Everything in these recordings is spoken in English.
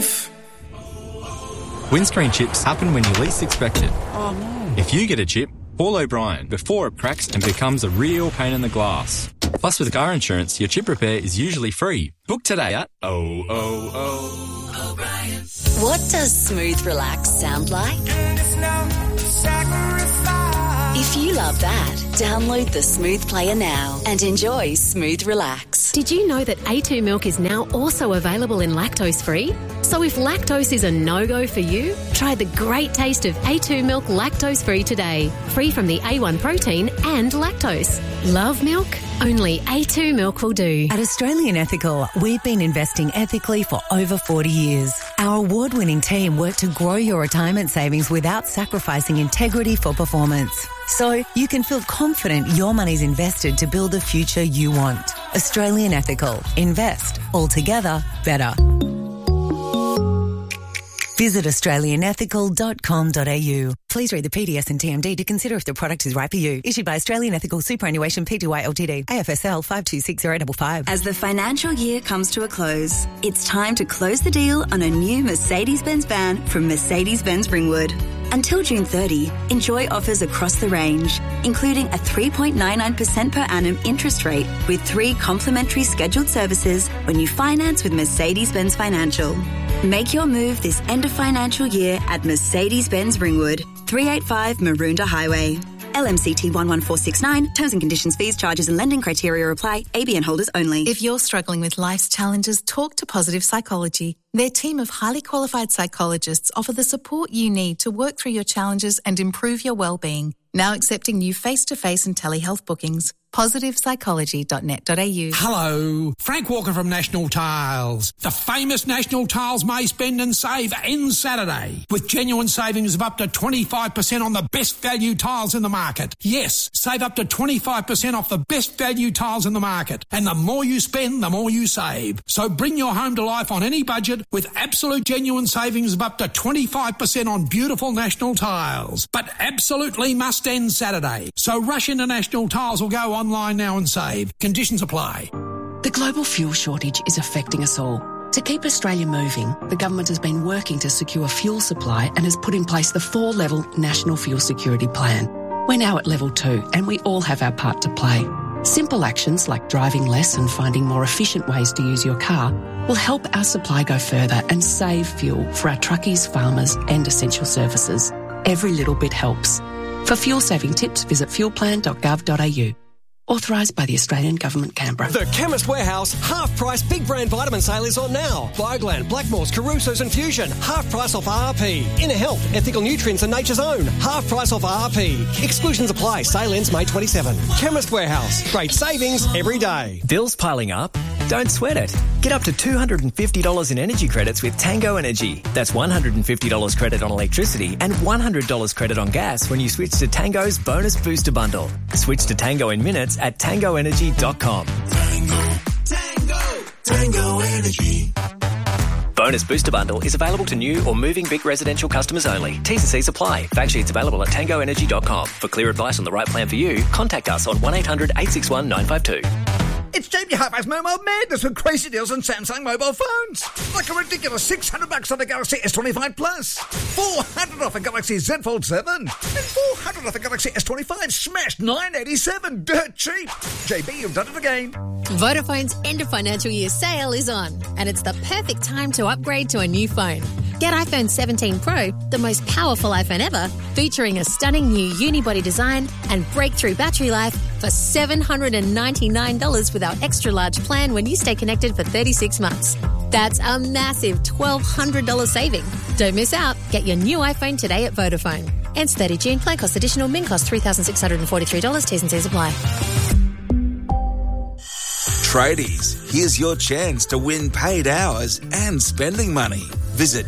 life. Windscreen chips happen when you least expect it. Oh no. If you get a chip, call O'Brien before it cracks and becomes a real pain in the glass. Plus, with car insurance, your chip repair is usually free. Book today at O'Brien. What does smooth relax sound like? If you love that, download the Smooth Player now and enjoy Smooth Relax. Did you know that A2 milk is now also available in lactose-free? So if lactose is a no-go for you, try the great taste of A2 milk lactose-free today. Free from the A1 protein and lactose. Love milk? Only A2 milk will do. At Australian Ethical, we've been investing ethically for over 40 years. Our award-winning team work to grow your retirement savings without sacrificing integrity for performance. So you can feel confident your money's invested to build the future you want. Australian Ethical. Invest. Altogether better. Visit australianethical.com.au. Please read the PDS and TMD to consider if the product is right for you. Issued by Australian Ethical Superannuation Pty Ltd. AFSL 526055. As the financial year comes to a close, it's time to close the deal on a new Mercedes-Benz van from Mercedes-Benz Ringwood. Until June 30, enjoy offers across the range, including a 3.99% per annum interest rate with 3 complimentary scheduled services when you finance with Mercedes-Benz Financial. Make your move this end of financial year at Mercedes-Benz Ringwood, 385 Maroondah Highway. LMCT 11469. Terms and conditions, fees, charges and lending criteria apply. ABN holders only. If you're struggling with life's challenges, talk to Positive Psychology. Their team of highly qualified psychologists offer the support you need to work through your challenges and improve your well-being. Now accepting new face-to-face and telehealth bookings. PositivePsychology.net.au. Hello, Frank Walker from National Tiles. The famous National Tiles May Spend and Save ends Saturday with genuine savings of up to 25% on the best value tiles in the market. Yes, save up to 25% off the best value tiles in the market. And the more you spend, the more you save. So bring your home to life on any budget with absolute genuine savings of up to 25% on beautiful National Tiles. But absolutely must end Saturday. So rush into National Tiles or go online now and save. Conditions apply. The global fuel shortage is affecting us all. To keep Australia moving, the government has been working to secure fuel supply and has put in place the 4-level National Fuel Security Plan. We're now at level 2 and we all have our part to play. Simple actions like driving less and finding more efficient ways to use your car will help our supply go further and save fuel for our truckies, farmers and essential services. Every little bit helps. For fuel-saving tips, visit fuelplan.gov.au. Authorised by the Australian Government, Canberra. The Chemist Warehouse half-price big brand vitamin sale is on now. Bioglan, Blackmores, Caruso's and Fusion. Half price off RP. Inner Health, Ethical Nutrients and Nature's Own. Half price off RP. Exclusions apply. Sale ends May 27. Chemist Warehouse. Great savings every day. Bills piling up? Don't sweat it. Get up to $250 in energy credits with Tango Energy. That's $150 credit on electricity and $100 credit on gas when you switch to Tango's Bonus Booster Bundle. Switch to Tango in minutes at tangoenergy.com. Tango Energy. Bonus Booster Bundle is available to new or moving big residential customers only. T's and C's apply. Fact sheets available at tangoenergy.com. For clear advice on the right plan for you, contact us on 1800 861 952. It's Jamie Hi-Fi's Mobile Madness with crazy deals on Samsung mobile phones. Like a ridiculous $600 on the Galaxy S25 Plus, $400 off a Galaxy Z Fold 7, and $400 off a Galaxy S25 smashed $987. Dirt cheap. JB, you've done it again. Vodafone's end of financial year sale is on, and it's the perfect time to upgrade to a new phone. Get iPhone 17 Pro, the most powerful iPhone ever, featuring a stunning new unibody design and breakthrough battery life for $799 with our extra large plan when you stay connected for 36 months. That's a massive $1,200 saving. Don't miss out. Get your new iPhone today at Vodafone. Ends 30 June. Plan cost additional. Min cost $3,643. T's and C's apply. Tradies, here's your chance to win paid hours and spending money. Visit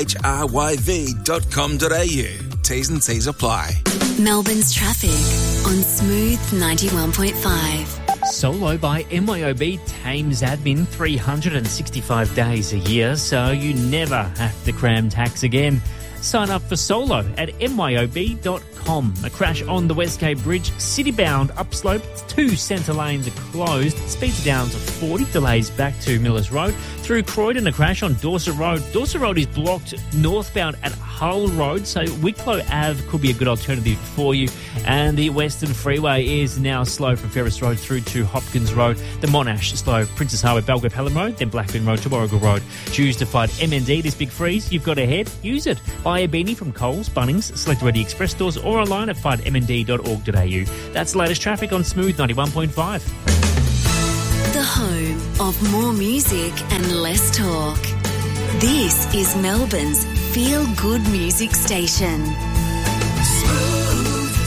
thryv.com.au. T's and C's apply. Melbourne's traffic on Smooth 91.5. Solo by MYOB tames admin 365 days a year, so you never have to cram tax again. Sign up for Solo at myob.com. A crash on the Westgate Bridge, city-bound upslope. 2 centre lanes are closed. Speeds are down to 40. Delays back to Millers Road. Through Croydon, a crash on Dorset Road. Dorset Road is blocked northbound at Hull Road, so Wicklow Ave could be a good alternative for you. And the Western Freeway is now slow from Ferris Road through to Hopkins Road. The Monash slow, Princess Highway, Belgrave Pelham Road, then Blackburn Road to Warrigal Road. Due to fight MND this big freeze, you've got ahead. Use it. Buy a beanie from Coles, Bunnings, Select Ready Express stores or online at fightmnd.org.au. That's the latest traffic on Smooth 91.5. The home of more music and less talk. This is Melbourne's Feel Good Music Station. Smooth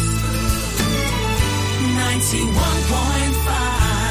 91.5.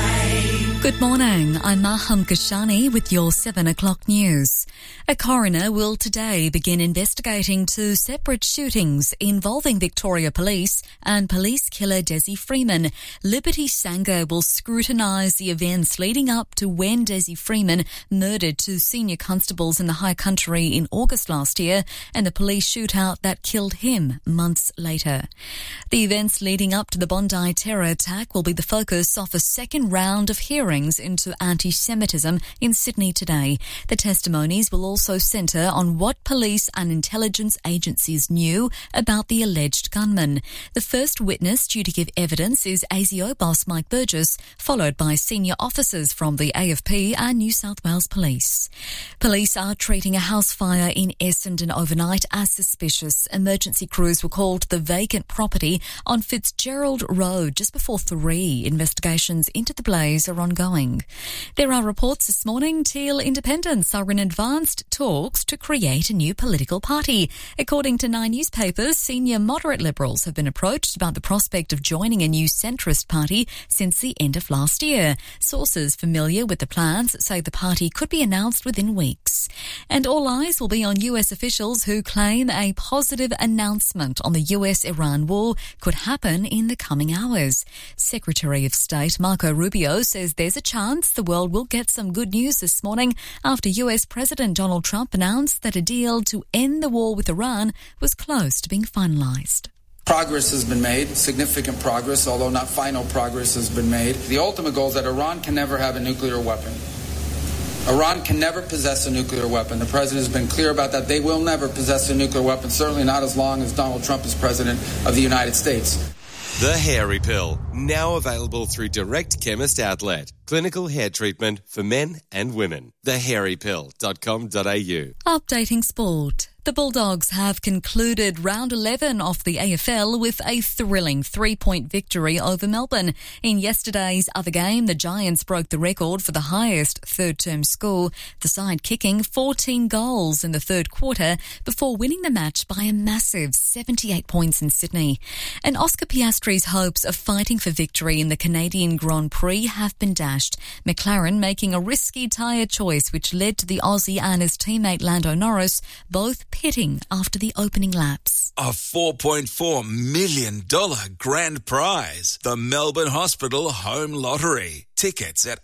Good morning, I'm Maham Kashani with your 7 o'clock news. A coroner will today begin investigating 2 separate shootings involving Victoria Police and police killer Desi Freeman. Liberty Sanger will scrutinise the events leading up to when Desi Freeman murdered 2 senior constables in the High Country in August last year and the police shootout that killed him months later. The events leading up to the Bondi terror attack will be the focus of a second round of hearings into anti-Semitism in Sydney today. The testimonies will also centre on what police and intelligence agencies knew about the alleged gunman. The first witness due to give evidence is ASIO boss Mike Burgess, followed by senior officers from the AFP and New South Wales Police. Police are treating a house fire in Essendon overnight as suspicious. Emergency crews were called to the vacant property on Fitzgerald Road just before 3. Investigations into the blaze are ongoing. There are reports this morning Teal Independents are in advanced talks to create a new political party. According to 9 newspapers, senior moderate Liberals have been approached about the prospect of joining a new centrist party since the end of last year. Sources familiar with the plans say the party could be announced within weeks. And all eyes will be on US officials who claim a positive announcement on the US-Iran war could happen in the coming hours. Secretary of State Marco Rubio says there's a chance the world will get some good news this morning after US President Donald Trump announced that a deal to end the war with Iran was close to being finalised. Progress has been made, significant progress, although not final progress has been made. The ultimate goal is that Iran can never have a nuclear weapon. Iran can never possess a nuclear weapon. The president has been clear about that. They will never possess a nuclear weapon, certainly not as long as Donald Trump is president of the United States. The Hairy Pill, now available through Direct Chemist Outlet. Clinical hair treatment for men and women. thehairypill.com.au. Updating sport. The Bulldogs have concluded round 11 of the AFL with a thrilling 3-point victory over Melbourne. In yesterday's other game, the Giants broke the record for the highest third-term score, the side kicking 14 goals in the third quarter before winning the match by a massive 78 points in Sydney. And Oscar Piastri's hopes of fighting for victory in the Canadian Grand Prix have been dashed. McLaren making a risky tyre choice which led to the Aussie and his teammate Lando Norris both pitting after the opening laps. A $4.4 million grand prize. The Melbourne Hospital Home Lottery. Tickets at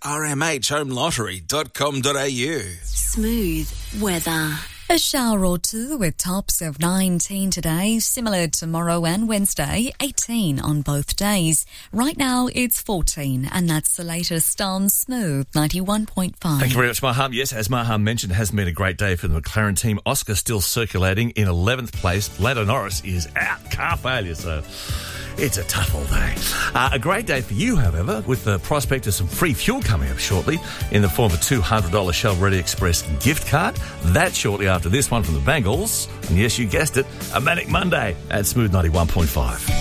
rmhhomelottery.com.au. Smooth weather. A shower or two with tops of 19 today, similar tomorrow and Wednesday, 18 on both days. Right now it's 14 and that's the latest on Smooth 91.5. Thank you very much, Maham. Yes, as Maham mentioned, it hasn't been a great day for the McLaren team. Oscar still circulating in 11th place. Lando Norris is out, car failure, so it's a tough all day. A great day for you, however, with the prospect of some free fuel coming up shortly in the form of a $200 Shell Ready Express gift card. That's shortly after this one from the Bengals. And yes, you guessed it, a Manic Monday at Smooth 91.5.